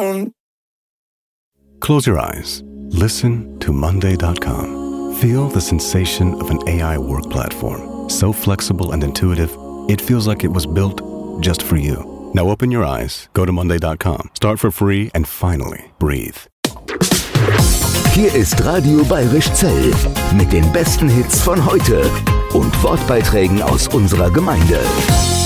down. Close your eyes. Listen to Monday.com. Feel the sensation of an AI work platform. So flexible and intuitive, it feels like it was built just for you. Now open your eyes, go to Monday.com, start for free, and finally breathe. Hier ist Radio Bayerisch Zell mit den besten Hits von heute und Wortbeiträgen aus unserer Gemeinde.